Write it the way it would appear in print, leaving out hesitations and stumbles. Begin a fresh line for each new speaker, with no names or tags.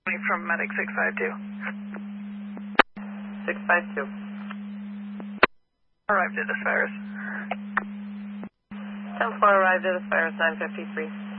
From Medic 652.
652.
Arrived at Aspires.
10-4 arrived at Aspires, 953.